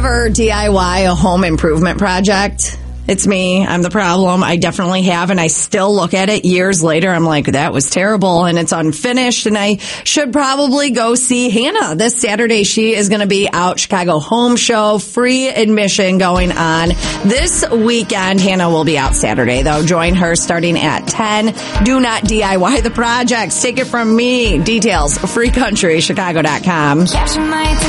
ever DIY a home improvement project? It's me. I'm the problem. I definitely have, and I still look at it years later. I'm like, that was terrible, and it's unfinished, and I should probably go see Hannah this Saturday. She is going to be out Chicago Home Show, free admission going on this weekend. Hannah will be out Saturday, though. Join her starting at 10. Do not DIY the projects. Take it from me. Details, freecountrychicago.com.